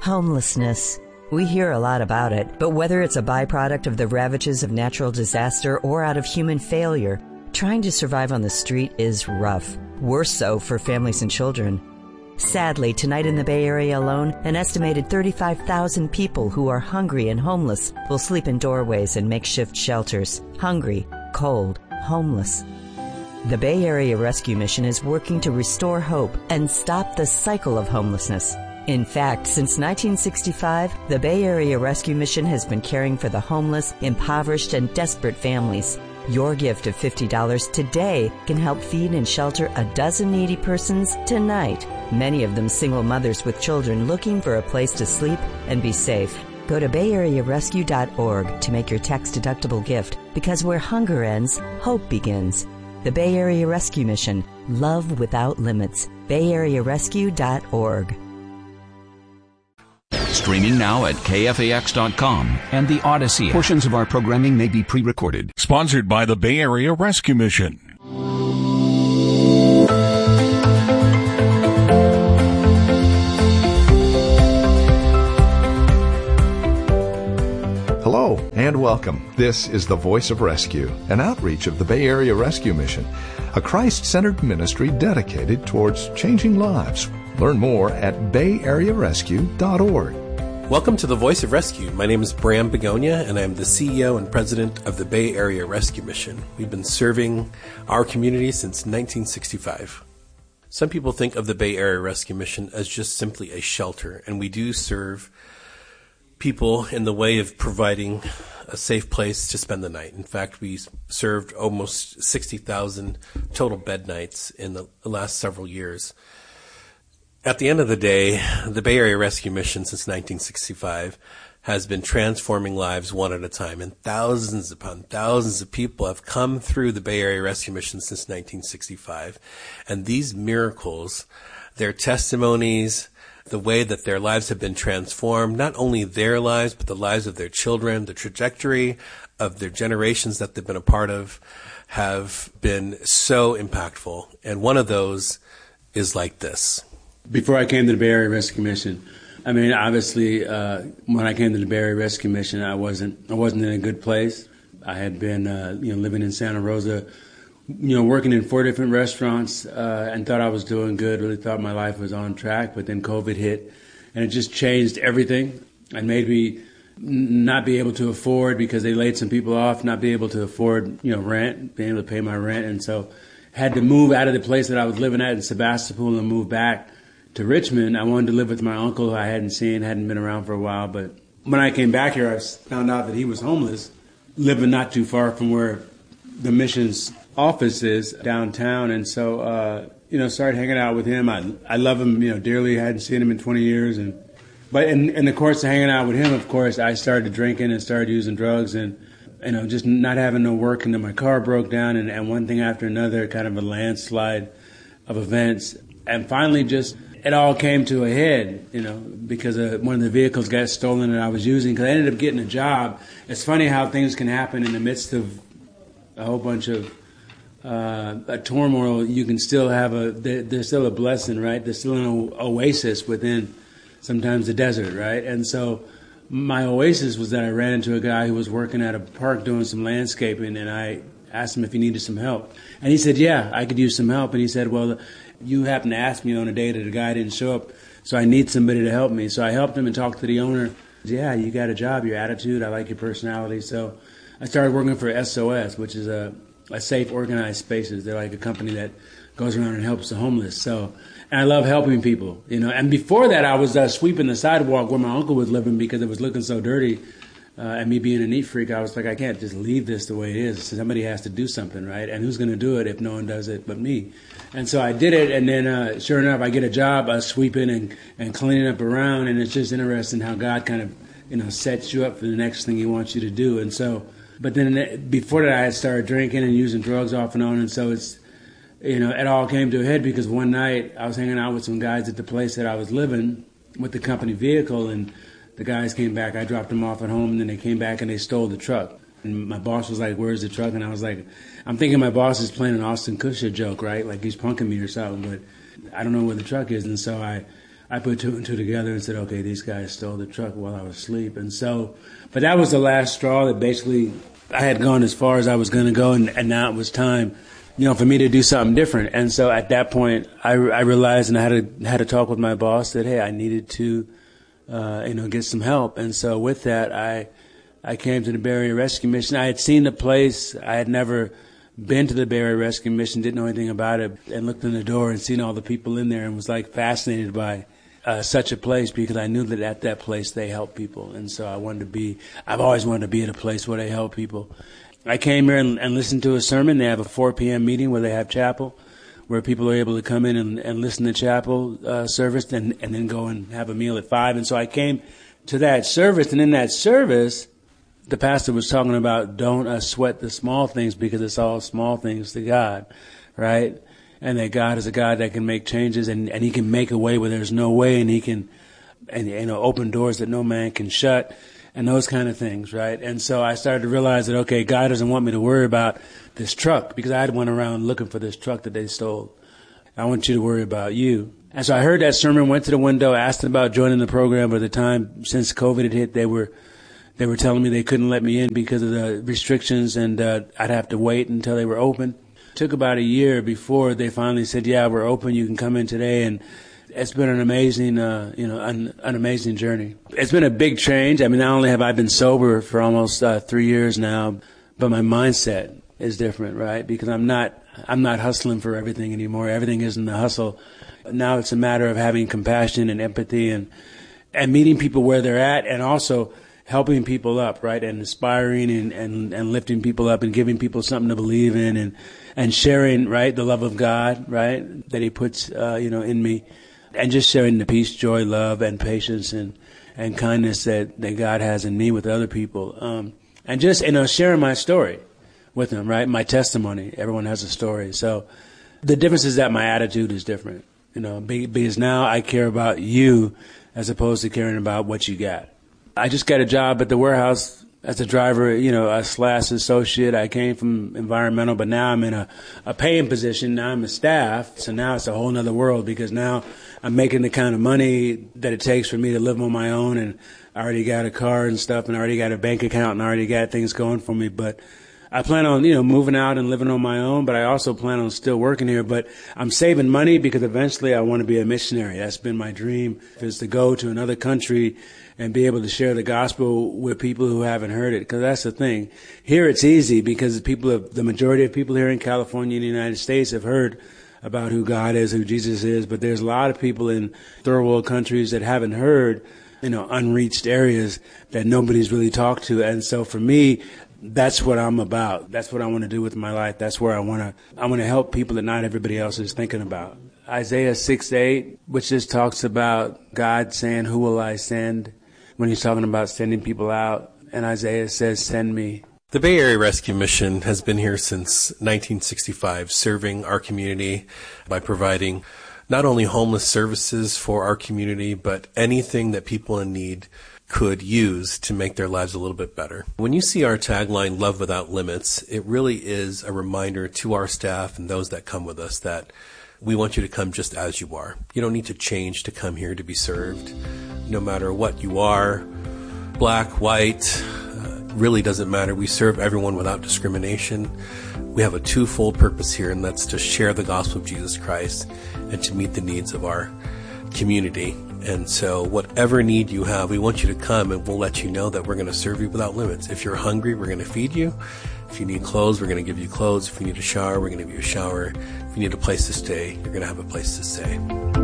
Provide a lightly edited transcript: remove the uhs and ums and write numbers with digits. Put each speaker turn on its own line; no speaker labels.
Homelessness. We hear a lot about it, but whether it's a byproduct of the ravages of natural disaster or out of human failure, trying to survive on the street is rough. Worse so for families and children. Sadly, tonight in the Bay Area alone, an estimated 35,000 people who are hungry and homeless will sleep in doorways and makeshift shelters. Hungry, cold, homeless. The Bay Area Rescue Mission is working to restore hope and stop the cycle of homelessness. In fact, since 1965, the Bay Area Rescue Mission has been caring for the homeless, impoverished, and desperate families. Your gift of $50 today can help feed and shelter a dozen needy persons tonight, many of them single mothers with children looking for a place to sleep and be safe. Go to bayarearescue.org to make your tax-deductible gift, because where hunger ends, hope begins. The Bay Area Rescue Mission. Love without limits. bayarearescue.org.
Streaming now at KFAX.com and the Odyssey. Portions of our programming may be pre-recorded.
Sponsored by the Bay Area Rescue Mission.
Hello and welcome. This is the Voice of Rescue, an outreach of the Bay Area Rescue Mission, a Christ-centered ministry dedicated towards changing lives. Learn more at bayarearescue.org.
Welcome to the Voice of Rescue. My name is Bram Begonia, and I'm the CEO and President of the Bay Area Rescue Mission. We've been serving our community since 1965. Some people think of the Bay Area Rescue Mission as just simply a shelter, and we do serve people in the way of providing a safe place to spend the night. In fact, we served almost 60,000 total bed nights in the last several years. At the end of the day, the Bay Area Rescue Mission since 1965 has been transforming lives one at a time, and thousands upon thousands of people have come through the Bay Area Rescue Mission since 1965. And these miracles, their testimonies, the way that their lives have been transformed, not only their lives, but the lives of their children, the trajectory of their generations that they've been a part of, have been so impactful. And one of those is like this.
Before I came to the Bay Area Rescue Mission, obviously, when I came to the Bay Area Rescue Mission, I wasn't in a good place. I had been, living in Santa Rosa, working in 4 different restaurants, and thought I was doing good. Really thought my life was on track, but then COVID hit, and it just changed everything. And made me not be able to afford, because they laid some people off, not be able to afford, rent, being able to pay my rent, and so had to move out of the place that I was living at in Sebastopol and move back to Richmond. I wanted to live with my uncle, who I hadn't been around for a while. But when I came back here, I found out that he was homeless, living not too far from where the mission's office is downtown. And so, started hanging out with him. I love him, dearly. I hadn't seen him in 20 years. But in the course of hanging out with him, of course, I started drinking and started using drugs and, just not having no work. And then my car broke down, and one thing after another, kind of a landslide of events. And finally, it all came to a head, because one of the vehicles got stolen that I was using, because I ended up getting a job. It's funny how things can happen in the midst of a whole bunch of a turmoil. You can still have there's still a blessing, right? There's still an oasis within sometimes the desert, right? And so my oasis was that I ran into a guy who was working at a park doing some landscaping, and I asked him if he needed some help. And he said, yeah, I could use some help. And he said, well, you happened to ask me on a day that the guy didn't show up, so I need somebody to help me. So I helped him and talked to the owner. Yeah, you got a job, your attitude, I like your personality. So I started working for SOS, which is a Safe Organized Spaces. They're like a company that goes around and helps the homeless. And I love helping people, And before that, I was sweeping the sidewalk where my uncle was living, because it was looking so dirty. And me being a neat freak, I was like, I can't just leave this the way it is. So somebody has to do something, right? And who's going to do it if no one does it but me? And so I did it, and then sure enough, I get a job sweeping and cleaning up around, and it's just interesting how God kind of, sets you up for the next thing He wants you to do. And so, but then before that, I had started drinking and using drugs off and on, and so it's, it all came to a head because one night I was hanging out with some guys at the place that I was living with the company vehicle, and the guys came back. I dropped them off at home, and then they came back and they stole the truck. And my boss was like, where's the truck? And I was like, I'm thinking my boss is playing an Austin Kutcher joke, right? Like he's punking me or something, but I don't know where the truck is. And so I I put two and two together and said, okay, these guys stole the truck while I was asleep. And so, but that was the last straw that basically I had gone as far as I was going to go, and now it was time, for me to do something different. And so at that point, I realized, and I had to talk with my boss that, hey, I needed to, get some help. And so with that, I came to the Bay Area Rescue Mission. I had seen the place. I had never been to the Bay Area Rescue Mission, didn't know anything about it, and looked in the door and seen all the people in there and was fascinated by such a place, because I knew that at that place they help people. And so I've always wanted to be at a place where they help people. I came here and listened to a sermon. They have a 4 p.m. meeting where they have chapel, where people are able to come in and listen to chapel service and then go and have a meal at 5. And so I came to that service, and in that service, the pastor was talking about don't sweat the small things, because it's all small things to God, right? And that God is a God that can make changes, and he can make a way where there's no way, and he can open doors that no man can shut, and those kind of things, right? And so I started to realize that, okay, God doesn't want me to worry about this truck, because I had went around looking for this truck that they stole. I want you to worry about you. And so I heard that sermon, went to the window, asked about joining the program. But at the time, since COVID had hit, they were telling me they couldn't let me in because of the restrictions, and I'd have to wait until they were open. It took about a year before they finally said, yeah, we're open, you can come in today. And it's been an amazing, an amazing journey. It's been a big change. I mean, not only have I been sober for almost 3 years now, but my mindset is different, right? Because I'm not hustling for everything anymore. Everything isn't a hustle. Now it's a matter of having compassion and empathy and meeting people where they're at, and also helping people up, right? And inspiring and lifting people up and giving people something to believe in, and sharing, right, the love of God, right, that he puts, in me. And just sharing the peace, joy, love, and patience and kindness that God has in me with other people. And just, sharing my story with them, right? My testimony. Everyone has a story. So the difference is that my attitude is different, because now I care about you as opposed to caring about what you got. I just got a job at the warehouse as a driver, a / associate. I came from environmental, but now I'm in a paying position. Now I'm a staff. So now it's a whole nother world, because now I'm making the kind of money that it takes for me to live on my own. And I already got a car and stuff, and I already got a bank account, and I already got things going for me. But I plan on, moving out and living on my own, but I also plan on still working here. But I'm saving money because eventually I want to be a missionary. That's been my dream, is to go to another country and be able to share the gospel with people who haven't heard it. Because that's the thing. Here it's easy, because the majority of people here in California and the United States have heard about who God is, who Jesus is. But there's a lot of people in third world countries that haven't heard, unreached areas that nobody's really talked to. And so for me, that's what I'm about. That's what I want to do with my life. That's where I want to help people that not everybody else is thinking about. Isaiah 6:8, which just talks about God saying, who will I send? When he's talking about sending people out. And Isaiah says, send me.
The Bay Area Rescue Mission has been here since 1965, serving our community by providing not only homeless services for our community, but anything that people in need could use to make their lives a little bit better. When you see our tagline, Love Without Limits, it really is a reminder to our staff and those that come with us that we want you to come just as you are. You don't need to change to come here to be served. No matter what you are, black, white, really doesn't matter. We serve everyone without discrimination. We have a twofold purpose here, and that's to share the gospel of Jesus Christ and to meet the needs of our community. And so whatever need you have, we want you to come, and we'll let you know that we're going to serve you without limits. If you're hungry, we're going to feed you. If you need clothes, we're going to give you clothes. If you need a shower, we're going to give you a shower. If you need a place to stay, you're going to have a place to stay.